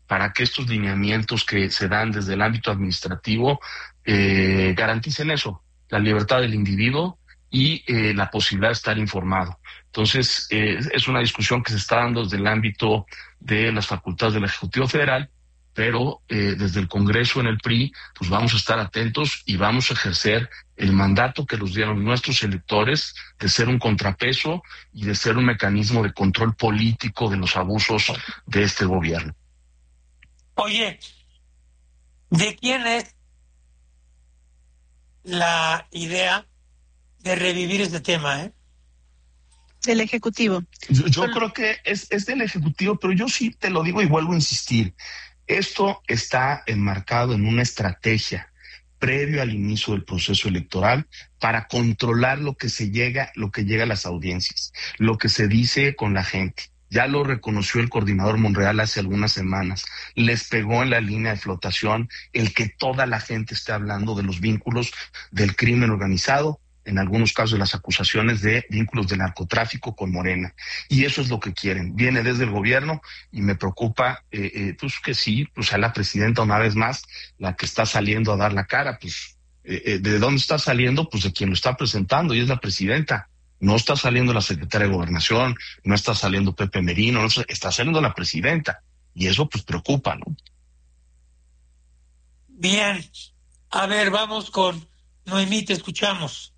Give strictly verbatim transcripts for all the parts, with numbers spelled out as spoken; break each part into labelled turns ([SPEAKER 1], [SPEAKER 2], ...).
[SPEAKER 1] para que estos lineamientos que se dan desde el ámbito administrativo eh, garanticen eso, la libertad del individuo y eh, la posibilidad de estar informado. Entonces, eh, es una discusión que se está dando desde el ámbito de las facultades del Ejecutivo Federal, pero eh, desde el Congreso en el P R I, pues vamos a estar atentos y vamos a ejercer el mandato que nos dieron nuestros electores de ser un contrapeso y de ser un mecanismo de control político de los abusos de este gobierno.
[SPEAKER 2] Oye, ¿de quién es la idea de revivir este tema, eh?
[SPEAKER 3] Del Ejecutivo.
[SPEAKER 1] Yo, yo creo que es, es del Ejecutivo, pero yo sí te lo digo y vuelvo a insistir. Esto está enmarcado en una estrategia previo al inicio del proceso electoral para controlar lo que se llega, lo que llega a las audiencias, lo que se dice con la gente. Ya lo reconoció el coordinador Monreal hace algunas semanas. Les pegó en la línea de flotación el que toda la gente esté hablando de los vínculos del crimen organizado, en algunos casos de las acusaciones de vínculos de narcotráfico con Morena. Y eso es lo que quieren. Viene desde el gobierno y me preocupa eh, eh, pues que sí, pues a la presidenta una vez más, la que está saliendo a dar la cara, pues eh, eh, ¿de dónde está saliendo? Pues de quien lo está presentando, y es la presidenta. No está saliendo la secretaria de Gobernación, no está saliendo Pepe Merino, no está saliendo la presidenta. Y eso pues preocupa, ¿no?
[SPEAKER 2] Bien. A ver, vamos con Noemí, te escuchamos.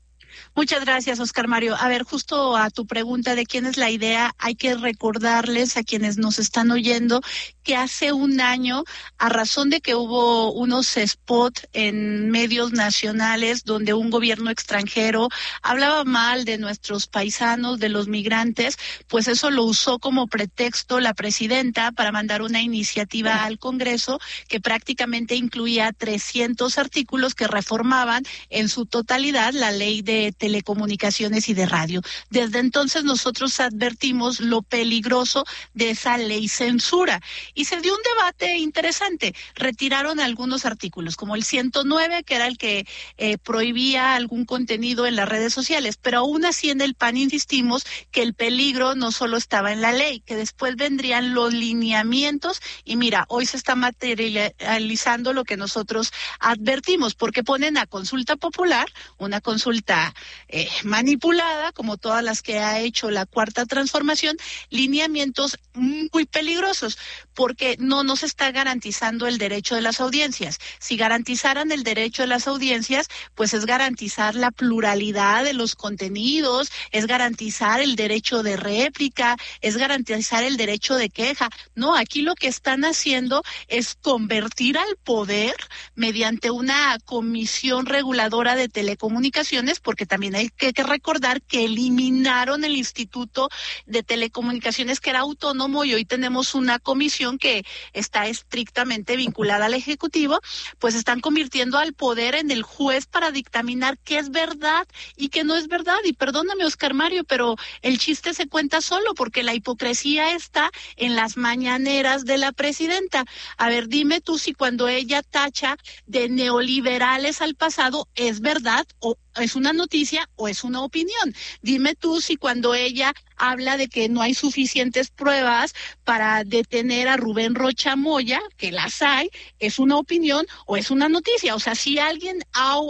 [SPEAKER 3] Muchas gracias, Oscar Mario. A ver, justo a tu pregunta de quién es la idea, hay que recordarles a quienes nos están oyendo que hace un año, a razón de que hubo unos spots en medios nacionales donde un gobierno extranjero hablaba mal de nuestros paisanos, de los migrantes, pues eso lo usó como pretexto la presidenta para mandar una iniciativa al Congreso que prácticamente incluía trescientos artículos que reformaban en su totalidad la ley de telecomunicaciones y de radio. Desde entonces nosotros advertimos lo peligroso de esa ley censura y se dio un debate interesante. Retiraron algunos artículos, como el ciento nueve, que era el que eh, prohibía algún contenido en las redes sociales, pero aún así en el P A N insistimos que el peligro no solo estaba en la ley, que después vendrían los lineamientos y mira, hoy se está materializando lo que nosotros advertimos, porque ponen a consulta popular, una consulta Eh, manipulada, como todas las que ha hecho la Cuarta Transformación, lineamientos muy peligrosos, porque no nos está garantizando el derecho de las audiencias. Si garantizaran el derecho de las audiencias, pues es garantizar la pluralidad de los contenidos, es garantizar el derecho de réplica, es garantizar el derecho de queja. No, aquí lo que están haciendo es convertir al poder mediante una comisión reguladora de telecomunicaciones, porque también hay que, que recordar que eliminaron el Instituto de Telecomunicaciones, que era autónomo, y hoy tenemos una comisión que está estrictamente vinculada al Ejecutivo. Pues están convirtiendo al poder en el juez para dictaminar qué es verdad y qué no es verdad. Y perdóname, Oscar Mario, pero el chiste se cuenta solo, porque la hipocresía está en las mañaneras de la presidenta. A ver, dime tú si cuando ella tacha de neoliberales al pasado es verdad o es una noticia o es una opinión. Dime tú si cuando ella habla de que no hay suficientes pruebas para detener a Rubén Rocha Moya, que las hay, es una opinión o es una noticia. O sea, si alguien ha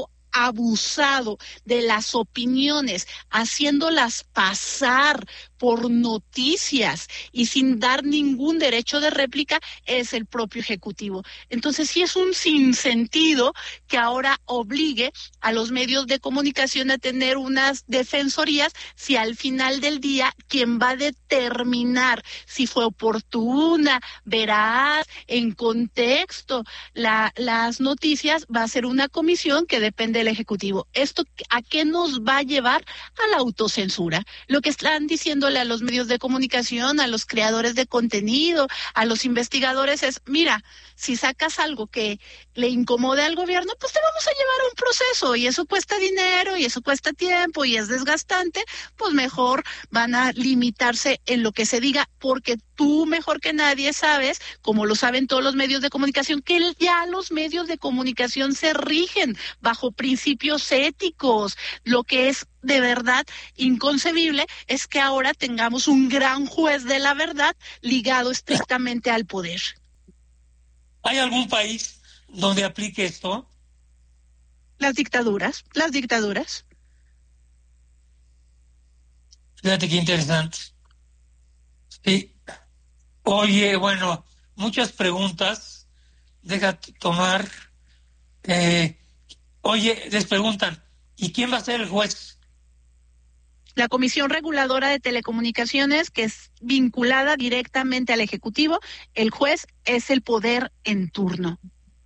[SPEAKER 3] abusado de las opiniones, haciéndolas pasar por noticias y sin dar ningún derecho de réplica, es el propio Ejecutivo. Entonces sí es un sinsentido que ahora obligue a los medios de comunicación a tener unas defensorías, si al final del día quien va a determinar si fue oportuna, veraz, en contexto la, las noticias, va a ser una comisión que depende del Ejecutivo. ¿Esto a qué nos va a llevar? A la autocensura. Lo que están diciendo a los medios de comunicación, a los creadores de contenido, a los investigadores es, mira, si sacas algo que le incomode al gobierno, pues te vamos a llevar a un proceso y eso cuesta dinero y eso cuesta tiempo y es desgastante, pues mejor van a limitarse en lo que se diga, porque tú mejor que nadie sabes, como lo saben todos los medios de comunicación, que ya los medios de comunicación se rigen bajo principios éticos. Lo que es de verdad inconcebible es que ahora tengamos un gran juez de la verdad ligado estrictamente al poder.
[SPEAKER 2] ¿Hay algún país donde aplique esto?
[SPEAKER 3] Las dictaduras, las dictaduras.
[SPEAKER 2] Fíjate qué interesante. Sí. Oye, bueno, muchas preguntas. Déjate tomar. Eh, oye, les preguntan, ¿y quién va a ser el juez?
[SPEAKER 3] La Comisión Reguladora de Telecomunicaciones, que es vinculada directamente al Ejecutivo. El juez es el poder en turno.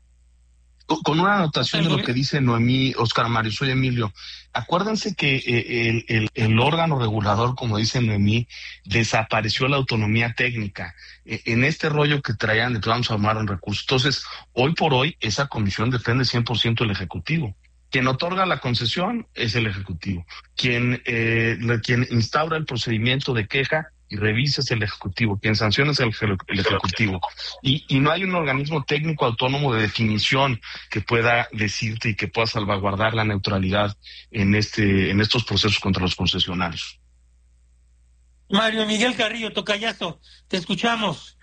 [SPEAKER 1] Con una anotación de lo que dice Noemí, Oscar Mario, soy Emilio. Acuérdense que eh, el, el, el órgano regulador, como dice Noemí, desapareció la autonomía técnica. Eh, en este rollo que traían de que vamos a armar un recurso. Entonces, hoy por hoy, esa comisión depende cien por ciento del Ejecutivo. Quien otorga la concesión es el Ejecutivo. Quien, eh, quien instaura el procedimiento de queja y revisa es el Ejecutivo. Quien sanciona es el, el Ejecutivo. Y, y no hay un organismo técnico autónomo de definición que pueda decirte y que pueda salvaguardar la neutralidad en este en estos procesos contra los concesionarios.
[SPEAKER 2] Mario Miguel Carrillo, tocayazo, te escuchamos.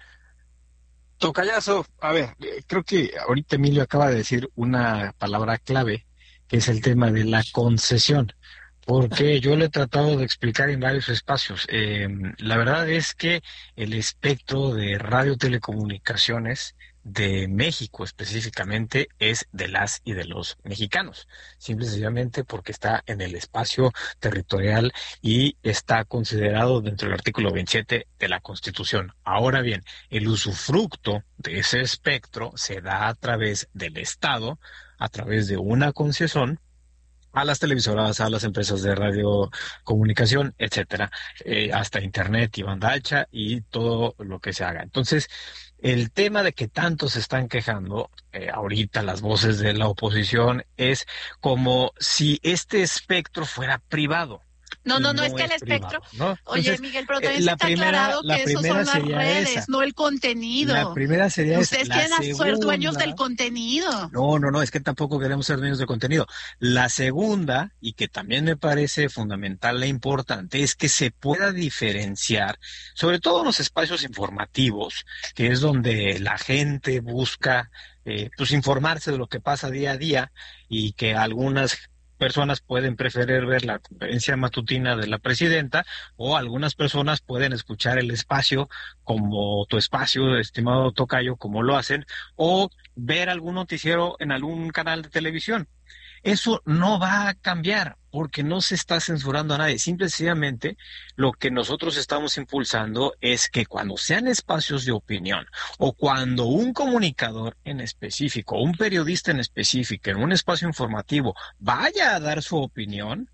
[SPEAKER 4] Tocayazo, a ver, creo que ahorita Emilio acaba de decir una palabra clave, que es el tema de la concesión, porque yo lo he tratado de explicar en varios espacios. Eh, la verdad es que el espectro de radiotelecomunicaciones de México específicamente es de las y de los mexicanos, simple y sencillamente porque está en el espacio territorial y está considerado dentro del artículo veintisiete de la Constitución. Ahora bien, el usufructo de ese espectro se da a través del Estado, a través de una concesión, a las televisoras, a las empresas de radiocomunicación, etcétera, eh, hasta internet y banda ancha y todo lo que se haga. Entonces, el tema de que tanto se están quejando eh, ahorita las voces de la oposición es como si este espectro fuera privado.
[SPEAKER 3] No, no, no,
[SPEAKER 4] no
[SPEAKER 3] es que el
[SPEAKER 4] es
[SPEAKER 3] espectro.
[SPEAKER 4] privado, ¿no?
[SPEAKER 3] Oye,
[SPEAKER 4] Entonces,
[SPEAKER 3] Miguel, pero también
[SPEAKER 4] eh,
[SPEAKER 3] se
[SPEAKER 4] la
[SPEAKER 3] está
[SPEAKER 4] primera-
[SPEAKER 3] aclarado
[SPEAKER 4] la
[SPEAKER 3] que esos
[SPEAKER 4] primera
[SPEAKER 3] son las
[SPEAKER 4] sería
[SPEAKER 3] redes,
[SPEAKER 4] esa.
[SPEAKER 3] no el contenido.
[SPEAKER 4] La primera sería
[SPEAKER 3] Ustedes
[SPEAKER 4] esa. La
[SPEAKER 3] quieren ser dueños
[SPEAKER 4] segunda-
[SPEAKER 3] del contenido.
[SPEAKER 4] No, no, no, es que tampoco queremos ser dueños de contenido. La segunda, y que también me parece fundamental e importante, es que se pueda diferenciar, sobre todo en los espacios informativos, que es donde la gente busca eh, pues informarse de lo que pasa día a día y que algunas personas pueden preferir ver la conferencia matutina de la presidenta o algunas personas pueden escuchar el espacio como tu espacio, estimado tocayo, como lo hacen, o ver algún noticiero en algún canal de televisión. Eso no va a cambiar porque no se está censurando a nadie. Simple y sencillamente lo que nosotros estamos impulsando es que cuando sean espacios de opinión o cuando un comunicador en específico, un periodista en específico, en un espacio informativo vaya a dar su opinión,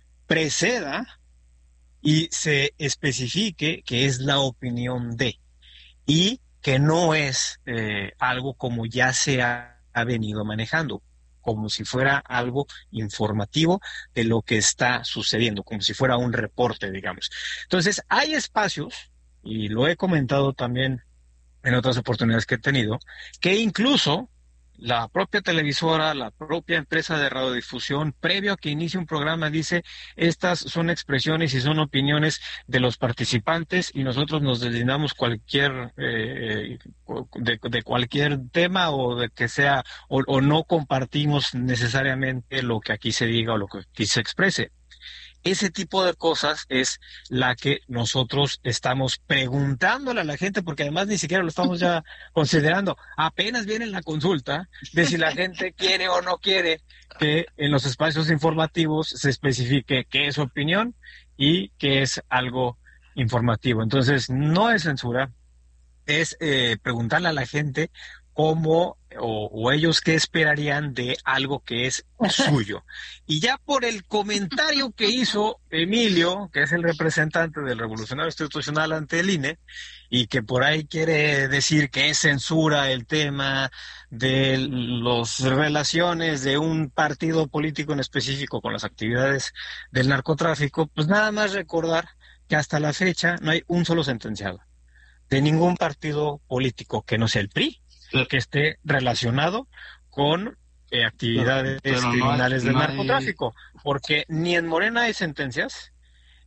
[SPEAKER 4] preceda y se especifique que es la opinión de y que no es eh, algo como ya se ha, ha venido manejando, como si fuera algo informativo de lo que está sucediendo, como si fuera un reporte, digamos. Entonces, hay espacios, y lo he comentado también en otras oportunidades que he tenido, que incluso la propia televisora, la propia empresa de radiodifusión, previo a que inicie un programa, dice, estas son expresiones y son opiniones de los participantes y nosotros nos deslindamos cualquier eh, de, de cualquier tema o de que sea, o, o no compartimos necesariamente lo que aquí se diga o lo que aquí se exprese. Ese tipo de cosas es la que nosotros estamos preguntándole a la gente, porque además ni siquiera lo estamos ya considerando. Apenas viene la consulta de si la gente quiere o no quiere que en los espacios informativos se especifique qué es opinión y qué es algo informativo. Entonces, no es censura, es eh, preguntarle a la gente cómo o, o ellos qué esperarían de algo que es suyo. Y ya por el comentario que hizo Emilio, que es el representante del Revolucionario Institucional ante el I N E, y que por ahí quiere decir que es censura el tema de las relaciones de un partido político en específico con las actividades del narcotráfico, pues nada más recordar que hasta la fecha no hay un solo sentenciado de ningún partido político que no sea el P R I, que esté relacionado con eh, actividades pero, pero criminales no hay, del no narcotráfico, hay... porque ni en Morena hay sentencias,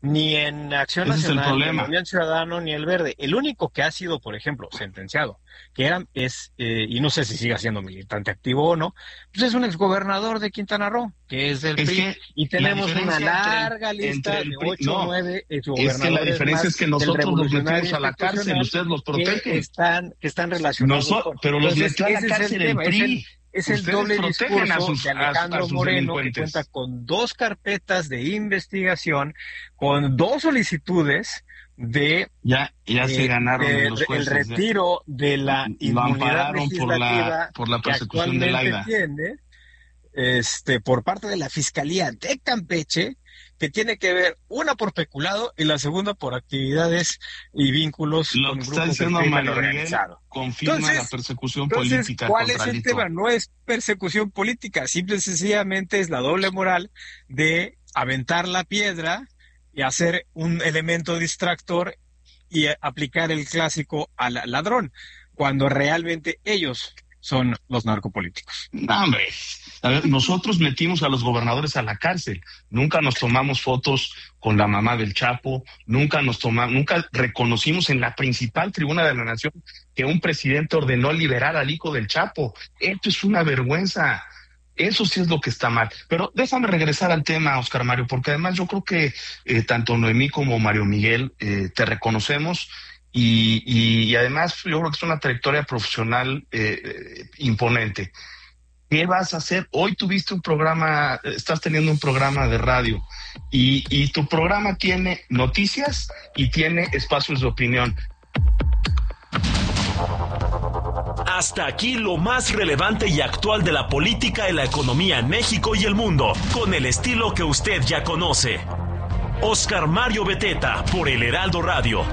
[SPEAKER 4] ni en Acción
[SPEAKER 1] Ese
[SPEAKER 4] Nacional,
[SPEAKER 1] es el
[SPEAKER 4] ni en
[SPEAKER 1] problema.
[SPEAKER 4] Movimiento Ciudadano, ni el Verde. El único que ha sido, por ejemplo, sentenciado, que era, es, eh, y no sé si siga siendo militante activo o no, pues es un exgobernador de Quintana Roo, que es del
[SPEAKER 1] Es
[SPEAKER 4] P R I,
[SPEAKER 1] que
[SPEAKER 4] y tenemos
[SPEAKER 1] la
[SPEAKER 4] una
[SPEAKER 1] diferencia entre el-
[SPEAKER 4] larga lista
[SPEAKER 1] entre el
[SPEAKER 4] de
[SPEAKER 1] P R I
[SPEAKER 4] ocho o
[SPEAKER 1] no,
[SPEAKER 4] nueve
[SPEAKER 1] Es
[SPEAKER 4] exgobernadores
[SPEAKER 1] que la diferencia
[SPEAKER 4] más
[SPEAKER 1] es que
[SPEAKER 4] del
[SPEAKER 1] nosotros los
[SPEAKER 4] revolucionario
[SPEAKER 1] metimos a la cárcel,
[SPEAKER 4] institucional
[SPEAKER 1] ustedes los
[SPEAKER 4] que
[SPEAKER 1] protegen.
[SPEAKER 4] están, que están relacionados
[SPEAKER 1] Noso-
[SPEAKER 4] con...
[SPEAKER 1] pero los
[SPEAKER 4] Entonces,
[SPEAKER 1] metió a la
[SPEAKER 4] ese es el
[SPEAKER 1] cárcel el
[SPEAKER 4] tema,
[SPEAKER 1] P R I.
[SPEAKER 4] es el- Es el
[SPEAKER 1] Ustedes
[SPEAKER 4] doble
[SPEAKER 1] protegen
[SPEAKER 4] discurso
[SPEAKER 1] a sus-
[SPEAKER 4] de
[SPEAKER 1] a- a
[SPEAKER 4] Alejandro
[SPEAKER 1] sus
[SPEAKER 4] Moreno, que
[SPEAKER 1] delincuentes.
[SPEAKER 4] cuenta con dos carpetas de investigación, con dos solicitudes de
[SPEAKER 1] Ya, ya se
[SPEAKER 4] eh,
[SPEAKER 1] ganaron
[SPEAKER 4] de-
[SPEAKER 1] en los
[SPEAKER 4] de-
[SPEAKER 1] jueces.
[SPEAKER 4] el retiro de la
[SPEAKER 1] Lo
[SPEAKER 4] inmunidad
[SPEAKER 1] ampararon por la,
[SPEAKER 4] legislativa
[SPEAKER 1] por la
[SPEAKER 4] que
[SPEAKER 1] persecución de
[SPEAKER 4] actualmente
[SPEAKER 1] Laida.
[SPEAKER 4] tiene, este, por parte de la Fiscalía de Campeche, que tiene que ver una por peculado y la segunda por actividades y vínculos
[SPEAKER 1] Lo
[SPEAKER 4] con
[SPEAKER 1] que está
[SPEAKER 4] grupos del
[SPEAKER 1] diciendo
[SPEAKER 4] crimen
[SPEAKER 1] Mario Miguel
[SPEAKER 4] organizado.
[SPEAKER 1] confirma
[SPEAKER 4] Entonces-
[SPEAKER 1] la persecución
[SPEAKER 4] Entonces,
[SPEAKER 1] política
[SPEAKER 4] ¿cuál
[SPEAKER 1] contra
[SPEAKER 4] es el
[SPEAKER 1] Alito.
[SPEAKER 4] tema? No es persecución política, simple y sencillamente es la doble moral de aventar la piedra y hacer un elemento distractor y eh, aplicar el clásico al ladrón, cuando realmente ellos son los narcopolíticos.
[SPEAKER 1] No, hombre. A ver, nosotros metimos a los gobernadores a la cárcel. Nunca nos tomamos fotos con la mamá del Chapo, nunca nos tomamos, nunca reconocimos en la principal tribuna de la nación que un presidente ordenó liberar al hijo del Chapo. Esto es una vergüenza. Eso sí es lo que está mal. Pero déjame regresar al tema, Oscar Mario, porque además yo creo que eh, tanto Noemí como Mario Miguel eh, te reconocemos y, y, y además yo creo que es una trayectoria profesional eh, eh, imponente. ¿Qué vas a hacer? Hoy tuviste un programa, estás teniendo un programa de radio y, y tu programa tiene noticias y tiene espacios de opinión.
[SPEAKER 5] Hasta aquí lo más relevante y actual de la política y la economía en México y el mundo, con el estilo que usted ya conoce. Oscar Mario Beteta, por El Heraldo Radio.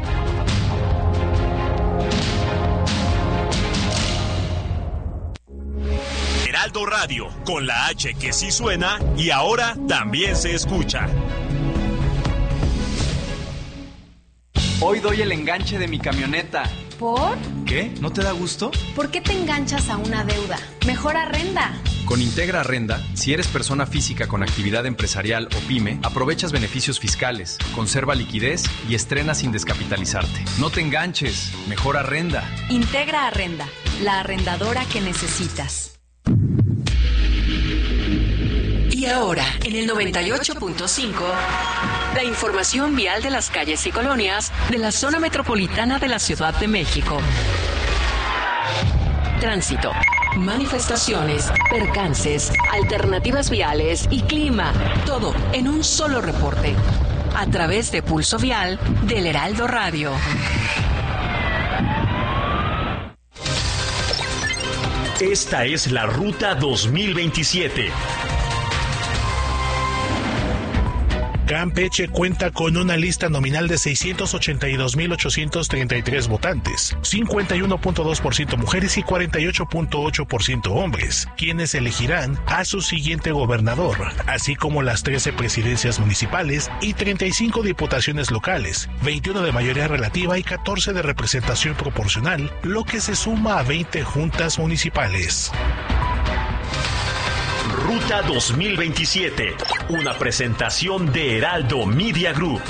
[SPEAKER 5] Heraldo Radio, con la H que sí suena y ahora también se escucha.
[SPEAKER 6] Hoy doy el enganche de mi camioneta.
[SPEAKER 7] ¿Por?
[SPEAKER 6] ¿Qué? ¿No te da gusto?
[SPEAKER 7] ¿Por qué te enganchas a una deuda? Mejor arrenda.
[SPEAKER 6] Con Integra Arrenda, si eres persona física con actividad empresarial o pyme, aprovechas beneficios fiscales, conserva liquidez y estrena sin descapitalizarte. No te enganches, mejor arrenda.
[SPEAKER 7] Integra Arrenda, la arrendadora que necesitas.
[SPEAKER 8] Y ahora, en el noventa y ocho punto cinco, la información vial de las calles y colonias de la zona metropolitana de la Ciudad de México. Tránsito, manifestaciones, percances, alternativas viales y clima. Todo en un solo reporte. A través de Pulso Vial del Heraldo Radio.
[SPEAKER 5] Esta es la Ruta dos mil veintisiete.
[SPEAKER 9] Campeche cuenta con una lista nominal de seiscientos ochenta y dos mil ochocientos treinta y tres votantes, cincuenta y uno punto dos por ciento mujeres y cuarenta y ocho punto ocho por ciento hombres, quienes elegirán a su siguiente gobernador, así como las trece presidencias municipales y treinta y cinco diputaciones locales, veintiuno de mayoría relativa y catorce de representación proporcional, lo que se suma a veinte juntas municipales.
[SPEAKER 5] Ruta dos mil veintisiete, una presentación de Heraldo Media Group.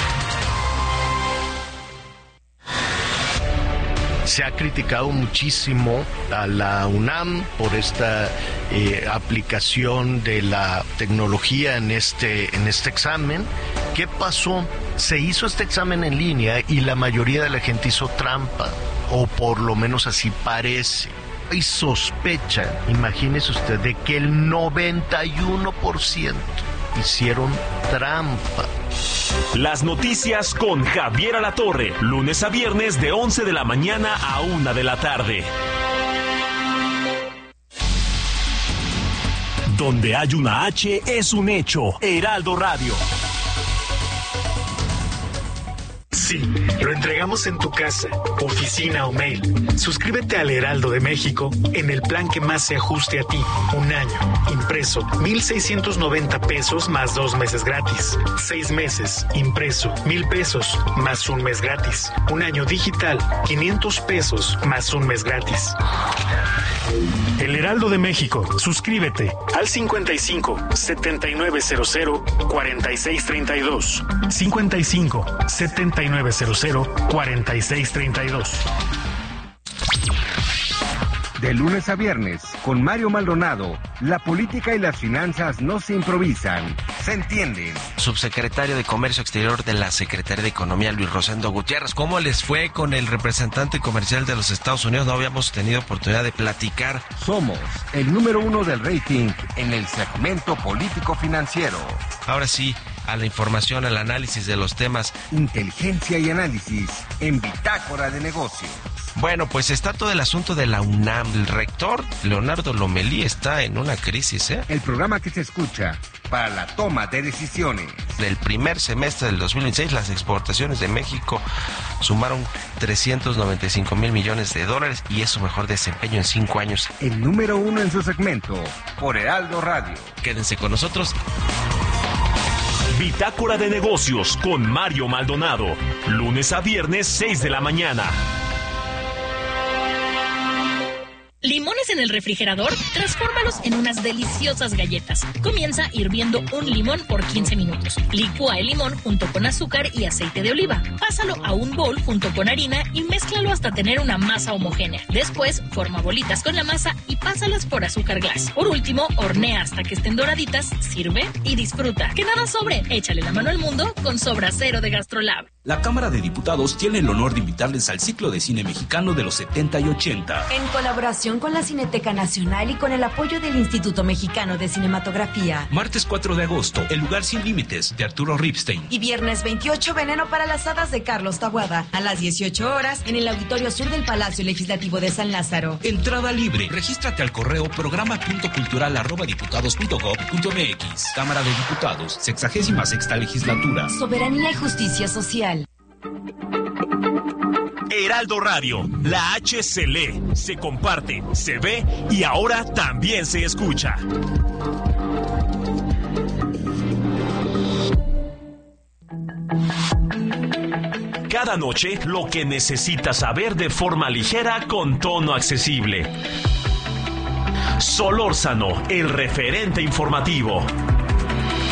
[SPEAKER 10] Se ha criticado muchísimo a la UNAM por esta eh, aplicación de la tecnología en este, en este examen. ¿Qué pasó? Se hizo este examen en línea y la mayoría de la gente hizo trampa, o por lo menos así parece. Y sospechan, imagínese usted, de que el noventa y uno por ciento hicieron trampa.
[SPEAKER 5] Las noticias con Javier Alatorre, lunes a viernes de once de la mañana a una de la tarde. Donde hay una H es un hecho. Heraldo Radio.
[SPEAKER 9] Sí, lo entregamos en tu casa, oficina o mail. Suscríbete al Heraldo de México en el plan que más se ajuste a ti. Un año, impreso, mil seiscientos noventa pesos más dos meses gratis. Seis meses, impreso, mil pesos más un mes gratis. Un año digital, quinientos pesos más un mes gratis. El Heraldo de México, suscríbete al cincuenta y cinco, setenta y nueve cero cero, cuarenta y seis treinta y dos. cincuenta y cinco, setenta y nueve cero cero, cuarenta y seis treinta y dos.
[SPEAKER 11] De lunes a viernes, con Mario Maldonado, la política y las finanzas no se improvisan, se entienden.
[SPEAKER 12] Subsecretario de Comercio Exterior de la Secretaría de Economía, Luis Rosendo Gutiérrez. ¿Cómo les fue con el representante comercial de los Estados Unidos? No habíamos tenido oportunidad de platicar.
[SPEAKER 11] Somos el número uno del rating en el segmento político-financiero.
[SPEAKER 12] Ahora sí, a la información, al análisis de los temas.
[SPEAKER 11] Inteligencia y análisis en Bitácora de Negocios.
[SPEAKER 12] Bueno, pues está todo el asunto de la UNAM. El rector, Leonardo Lomelí, está en una crisis, ¿eh?
[SPEAKER 11] El programa que se escucha para la toma de decisiones.
[SPEAKER 12] Del primer semestre del dos mil veintiséis, las exportaciones de México sumaron trescientos noventa y cinco mil millones de dólares y es su mejor desempeño en cinco años.
[SPEAKER 11] El número uno en su segmento, por Heraldo Radio.
[SPEAKER 12] Quédense con nosotros.
[SPEAKER 5] Bitácora de Negocios con Mario Maldonado. Lunes a viernes, seis de la mañana.
[SPEAKER 13] ¿Limones en el refrigerador? Transfórmalos en unas deliciosas galletas. Comienza hirviendo un limón por quince minutos. Licúa el limón junto con azúcar y aceite de oliva. Pásalo a un bol junto con harina y mézclalo hasta tener una masa homogénea. Después, forma bolitas con la masa y pásalas por azúcar glass. Por último, hornea hasta que estén doraditas, sirve y disfruta. Que nada sobre, échale la mano al mundo con Sobra Cero de GastroLab.
[SPEAKER 14] La Cámara de Diputados tiene el honor de invitarles al ciclo de cine mexicano de los setenta y ochenta.
[SPEAKER 15] En colaboración con la Cineteca Nacional y con el apoyo del Instituto Mexicano de Cinematografía.
[SPEAKER 14] Martes cuatro de agosto, El lugar sin límites, de Arturo Ripstein.
[SPEAKER 15] Y viernes veintiocho, Veneno para las hadas, de Carlos Taboada. A las dieciocho horas, en el Auditorio Sur del Palacio Legislativo de San Lázaro.
[SPEAKER 14] Entrada libre. Regístrate al correo programa punto cultural arroba diputados punto gob punto mx. Cámara de Diputados, sexagésima sexta legislatura.
[SPEAKER 15] Soberanía y justicia social.
[SPEAKER 5] Heraldo Radio, la H se lee, se comparte, se ve y ahora también se escucha. Cada noche, lo que necesitas saber de forma ligera con tono accesible. Solórzano, el referente informativo.